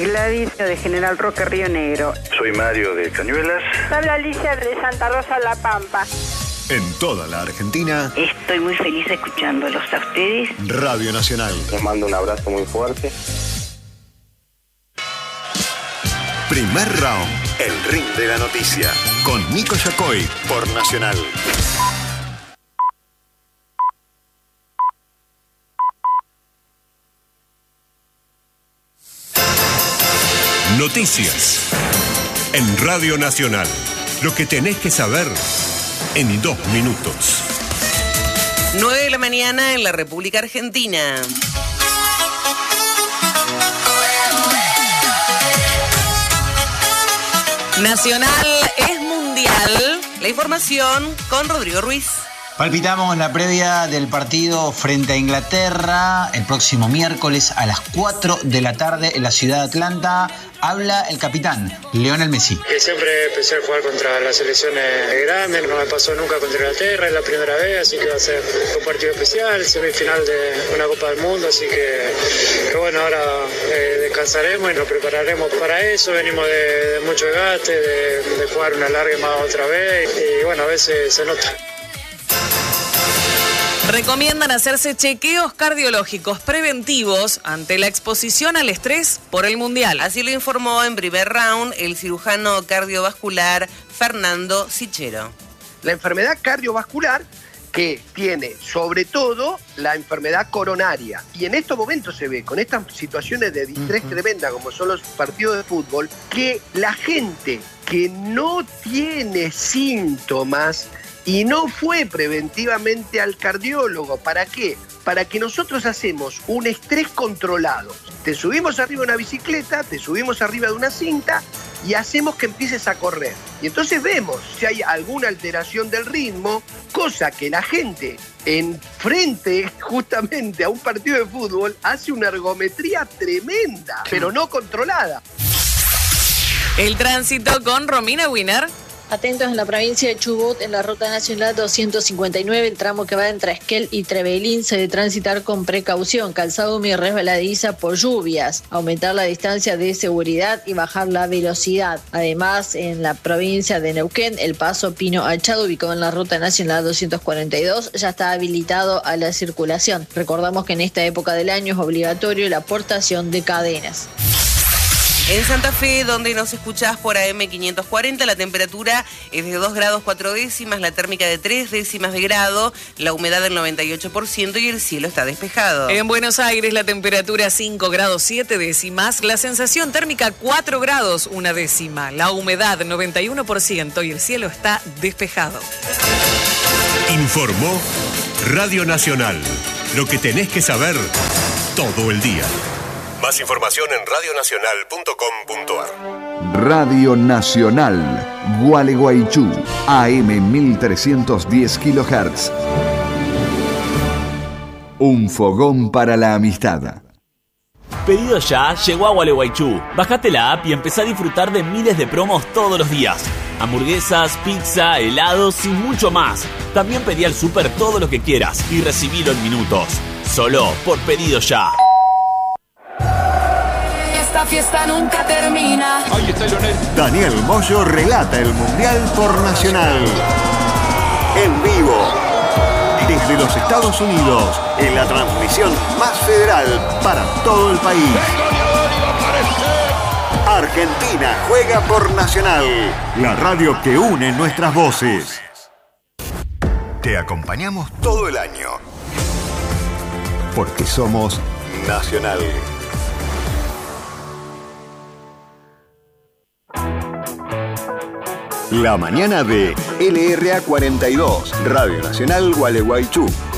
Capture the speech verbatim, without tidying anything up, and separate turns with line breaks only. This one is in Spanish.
Gladys de General Roque, Río Negro.
Soy Mario de Cañuelas.
Habla Alicia de Santa Rosa, La Pampa.
En toda la Argentina.
Estoy muy feliz escuchándolos a ustedes.
Radio Nacional.
Les mando un abrazo muy fuerte.
Primer round. El ring de la noticia. Con Nico Yacoy por Nacional.
Noticias. En Radio Nacional. Lo que tenés que saber en dos minutos.
nueve de la mañana en la República Argentina. Nacional es mundial. La información con Rodrigo Ruiz.
Palpitamos la previa del partido frente a Inglaterra el próximo miércoles a las cuatro de la tarde en la ciudad de Atlanta. Habla el capitán, Lionel Messi.
Que siempre pensé jugar contra las selecciones grandes, no me pasó nunca contra Inglaterra, es la primera vez, así que va a ser un partido especial, semifinal de una Copa del Mundo, así que, que bueno, ahora eh, descansaremos y nos prepararemos para eso, venimos de, de mucho desgaste, de, de jugar una larga más otra vez, y bueno, a veces se nota.
Recomiendan hacerse chequeos cardiológicos preventivos ante la exposición al estrés por el Mundial. Así lo informó en primer round el cirujano cardiovascular Fernando Sichero.
La enfermedad cardiovascular que tiene sobre todo la enfermedad coronaria. Y en estos momentos se ve, con estas situaciones de distrés uh-huh. tremenda como son los partidos de fútbol, que la gente que no tiene síntomas y no fue preventivamente al cardiólogo. ¿Para qué? Para que nosotros hacemos un estrés controlado. Te subimos arriba de una bicicleta, te subimos arriba de una cinta y hacemos que empieces a correr. Y entonces vemos si hay alguna alteración del ritmo, cosa que la gente en frente justamente a un partido de fútbol hace una ergometría tremenda, pero no controlada.
El tránsito con Romina Wiener.
Atentos en la provincia de Chubut, en la ruta nacional doscientos cincuenta y nueve, el tramo que va entre Esquel y Trevelín, se debe transitar con precaución, calzado muy resbaladiza por lluvias, aumentar la distancia de seguridad y bajar la velocidad. Además, en la provincia de Neuquén, el paso Pino Achado, ubicado en la ruta nacional doscientos cuarenta y dos, ya está habilitado a la circulación. Recordamos que en esta época del año es obligatorio la portación de cadenas.
En Santa Fe, donde nos escuchás por A M quinientos cuarenta, la temperatura es de dos grados cuatro décimas, la térmica de tres décimas de grado, la humedad del noventa y ocho por ciento y el cielo está despejado. En Buenos Aires, la temperatura cinco grados siete décimas, la sensación térmica cuatro grados una décima, la humedad noventa y uno por ciento y el cielo está despejado.
Informó Radio Nacional. Lo que tenés que saber todo el día. Más información en radio nacional punto com punto a r.
Radio Nacional, Gualeguaychú, A M mil trescientos diez kilohertz. Un fogón para la amistad.
Pedido Ya llegó a Gualeguaychú. Bajate la app y empezá a disfrutar de miles de promos todos los días. Hamburguesas, pizza, helados y mucho más. También pedí al súper todo lo que quieras y recibilo en minutos. Solo por Pedido Ya.
Esta fiesta nunca termina.
Ahí está Lionel. Daniel Moyo relata el Mundial por Nacional. En vivo. Desde los Estados Unidos, en la transmisión más federal para todo el país. Argentina juega por Nacional. La radio que une nuestras voces. Te acompañamos todo el año. Porque somos Nacional. La mañana de L R A cuarenta y dos, Radio Nacional Gualeguaychú.